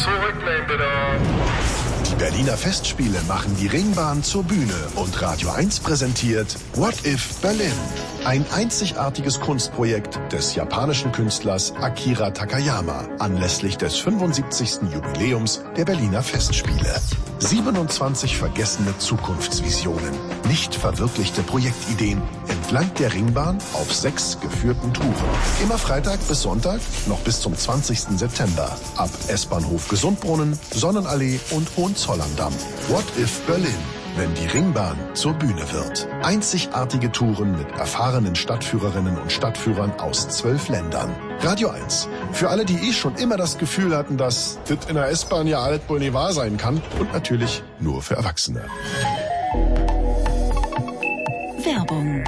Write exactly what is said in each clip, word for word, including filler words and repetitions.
zurücklehnen, bitte. Die Berliner Festspiele machen die Ringbahn zur Bühne und Radio eins präsentiert What If Berlin? Ein einzigartiges Kunstprojekt des japanischen Künstlers Akira Takayama anlässlich des fünfundsiebzigsten Jubiläums der Berliner Festspiele. siebenundzwanzig vergessene Zukunftsvisionen, nicht verwirklichte Projektideen entlang der Ringbahn auf sechs geführten Touren. Immer Freitag bis Sonntag, noch bis zum zwanzigsten September. Ab S-Bahnhof Gesundbrunnen, Sonnenallee und Hohenzollern-Damm. What if Berlin? Wenn die Ringbahn zur Bühne wird. Einzigartige Touren mit erfahrenen Stadtführerinnen und Stadtführern aus zwölf Ländern. Radio eins. Für alle, die eh schon immer das Gefühl hatten, dass das in der S-Bahn ja alles wohl nicht wahr sein kann. Und natürlich nur für Erwachsene. Werbung.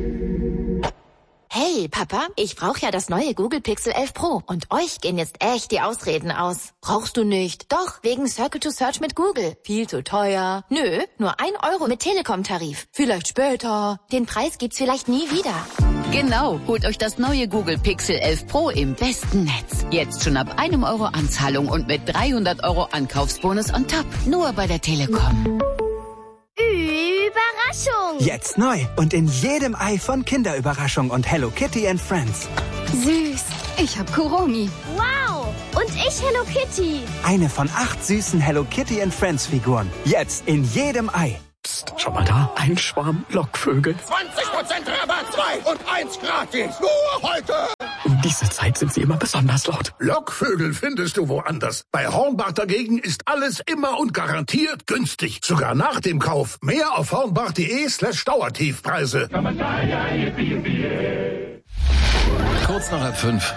Hey, Papa, ich brauche ja das neue Google Pixel elf Pro. Und euch gehen jetzt echt die Ausreden aus. Brauchst du nicht? Doch, wegen Circle to Search mit Google. Viel zu teuer. Nö, nur ein Euro mit Telekom-Tarif. Vielleicht später. Den Preis gibt's vielleicht nie wieder. Genau, holt euch das neue Google Pixel elf Pro im besten Netz. Jetzt schon ab einem Euro Anzahlung und mit dreihundert Euro Ankaufsbonus on top. Nur bei der Telekom. Überraschung! Jetzt neu und in jedem Ei von Kinderüberraschung und Hello Kitty and Friends. Süß. Ich hab Kuromi. Wow. Und ich Hello Kitty. Eine von acht süßen Hello Kitty and Friends Figuren. Jetzt in jedem Ei. Psst, schau mal da. Ein Schwarm Lockvögel. zwanzig Prozent Rabatt, zwei und eins gratis. Nur heute. Um diese Zeit sind sie immer besonders laut. Lockvögel findest du woanders. Bei Hornbach dagegen ist alles immer und garantiert günstig. Sogar nach dem Kauf. Mehr auf hornbach.de slash Dauertiefpreise. Kurz nach halb fünf.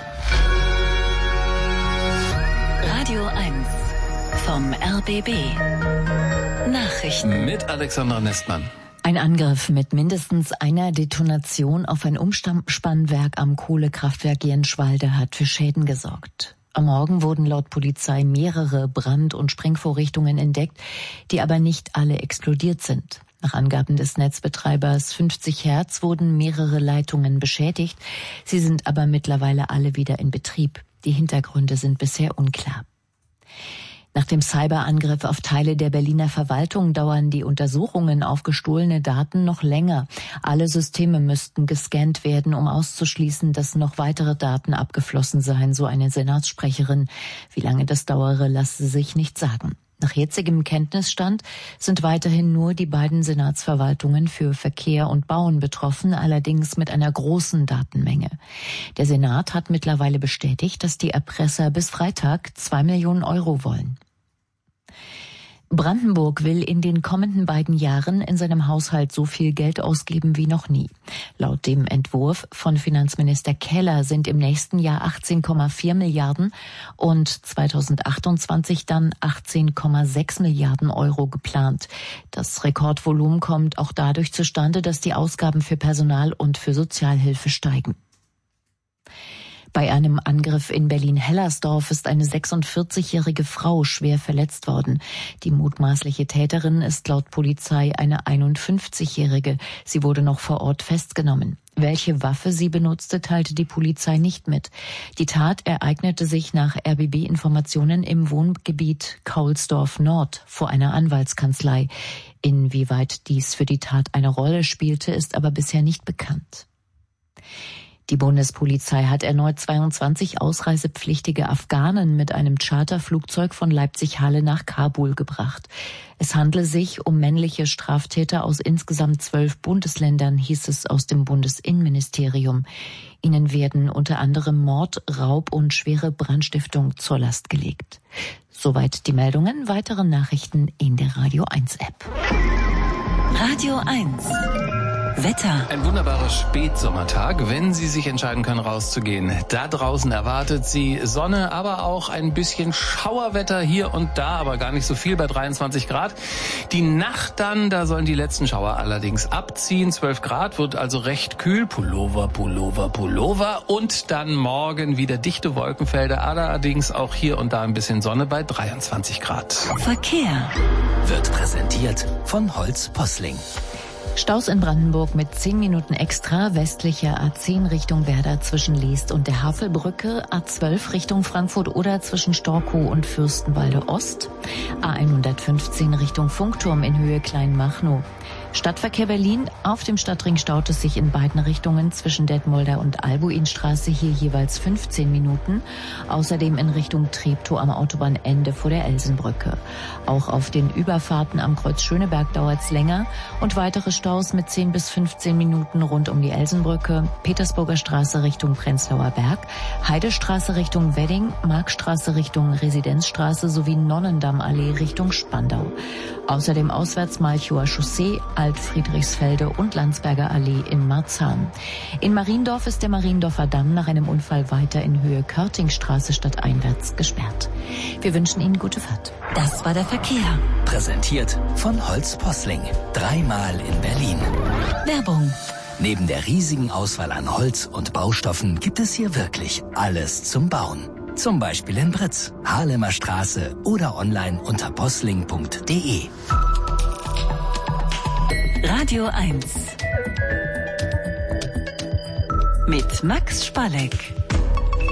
Radio eins vom R B B. Nachrichten mit Alexandra Nestmann. Ein Angriff mit mindestens einer Detonation auf ein Umspannwerk am Kohlekraftwerk Jenschwalde hat für Schäden gesorgt. Am Morgen wurden laut Polizei mehrere Brand- und Sprengvorrichtungen entdeckt, die aber nicht alle explodiert sind. Nach Angaben des Netzbetreibers fünfzig Hertz wurden mehrere Leitungen beschädigt. Sie sind aber mittlerweile alle wieder in Betrieb. Die Hintergründe sind bisher unklar. Nach dem Cyberangriff auf Teile der Berliner Verwaltung dauern die Untersuchungen auf gestohlene Daten noch länger. Alle Systeme müssten gescannt werden, um auszuschließen, dass noch weitere Daten abgeflossen seien, so eine Senatssprecherin. Wie lange das dauere, lasse sich nicht sagen. Nach jetzigem Kenntnisstand sind weiterhin nur die beiden Senatsverwaltungen für Verkehr und Bauen betroffen, allerdings mit einer großen Datenmenge. Der Senat hat mittlerweile bestätigt, dass die Erpresser bis Freitag zwei Millionen Euro wollen. Brandenburg will in den kommenden beiden Jahren in seinem Haushalt so viel Geld ausgeben wie noch nie. Laut dem Entwurf von Finanzminister Keller sind im nächsten Jahr achtzehn Komma vier Milliarden und zweitausendachtundzwanzig dann achtzehn Komma sechs Milliarden Euro geplant. Das Rekordvolumen kommt auch dadurch zustande, dass die Ausgaben für Personal und für Sozialhilfe steigen. Bei einem Angriff in Berlin-Hellersdorf ist eine sechsundvierzigjährige Frau schwer verletzt worden. Die mutmaßliche Täterin ist laut Polizei eine einundfünfzigjährige. Sie wurde noch vor Ort festgenommen. Welche Waffe sie benutzte, teilte die Polizei nicht mit. Die Tat ereignete sich nach R B B-Informationen im Wohngebiet Kaulsdorf Nord vor einer Anwaltskanzlei. Inwieweit dies für die Tat eine Rolle spielte, ist aber bisher nicht bekannt. Die Bundespolizei hat erneut zweiundzwanzig ausreisepflichtige Afghanen mit einem Charterflugzeug von Leipzig-Halle nach Kabul gebracht. Es handle sich um männliche Straftäter aus insgesamt zwölf Bundesländern, hieß es aus dem Bundesinnenministerium. Ihnen werden unter anderem Mord, Raub und schwere Brandstiftung zur Last gelegt. Soweit die Meldungen. Weitere Nachrichten in der Radio eins App. Radio eins. Wetter. Ein wunderbarer Spätsommertag, wenn Sie sich entscheiden können, rauszugehen. Da draußen erwartet Sie Sonne, aber auch ein bisschen Schauerwetter hier und da, aber gar nicht so viel bei dreiundzwanzig Grad. Die Nacht dann, da sollen die letzten Schauer allerdings abziehen. zwölf Grad, wird also recht kühl. Pullover, Pullover, Pullover. Und dann morgen wieder dichte Wolkenfelder, allerdings auch hier und da ein bisschen Sonne bei dreiundzwanzig Grad. Verkehr wird präsentiert von Holz Posling. Staus in Brandenburg mit zehn Minuten extra, westliche A zehn Richtung Werder zwischen Leest und der Havelbrücke, A zwölf Richtung Frankfurt oder zwischen Storkow und Fürstenwalde Ost, A hundertfünfzehn Richtung Funkturm in Höhe Kleinmachnow. Stadtverkehr Berlin, auf dem Stadtring staut es sich in beiden Richtungen zwischen Detmolder und Albuinstraße, hier jeweils fünfzehn Minuten. Außerdem in Richtung Treptow am Autobahnende vor der Elsenbrücke. Auch auf den Überfahrten am Kreuz Schöneberg dauert es länger und weitere Staus mit zehn bis fünfzehn Minuten rund um die Elsenbrücke, Petersburger Straße Richtung Prenzlauer Berg, Heidestraße Richtung Wedding, Markstraße Richtung Residenzstraße sowie Nonnendammallee Richtung Spandau. Außerdem auswärts Malchower Chaussee, Alt-Friedrichsfelde und Landsberger Allee in Marzahn. In Mariendorf ist der Mariendorfer Damm nach einem Unfall weiter in Höhe Körtingstraße stadteinwärts gesperrt. Wir wünschen Ihnen gute Fahrt. Das war der Verkehr. Präsentiert von Holz Posling. Dreimal in Berlin. Werbung. Neben der riesigen Auswahl an Holz und Baustoffen gibt es hier wirklich alles zum Bauen. Zum Beispiel in Britz, Haarlemer Straße oder online unter posling punkt de. Radio eins mit Max Spalleck.